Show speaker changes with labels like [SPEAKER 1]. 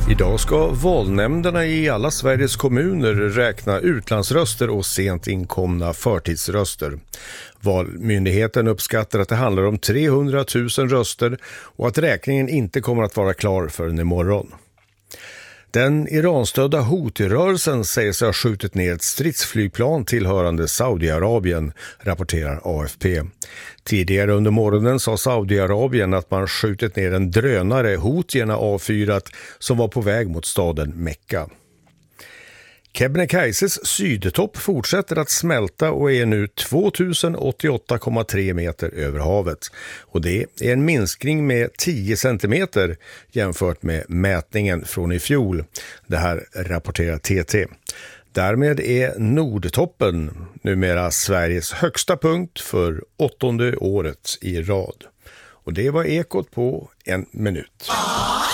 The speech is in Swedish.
[SPEAKER 1] Idag ska valnämnderna i alla Sveriges kommuner räkna utlandsröster och sent inkomna förtidsröster. Valmyndigheten uppskattar att det handlar om 300 000 röster och att räkningen inte kommer att vara klar förrän imorgon. Den Iranstödda Houthi-rörelsen säger sig ha skjutit ner ett stridsflygplan tillhörande Saudiarabien, rapporterar AFP. Tidigare under morgonen sa Saudiarabien att man skjutit ner en drönare Houthierna avfyrat som var på väg mot staden Mekka. Kebnekaises sydtopp fortsätter att smälta och är nu 2088,3 meter över havet. Och det är en minskning med 10 centimeter jämfört med mätningen från i fjol. Det här rapporterar TT. Därmed är Nordtoppen numera Sveriges högsta punkt för 8:e året i rad. Och det var Ekot på en minut.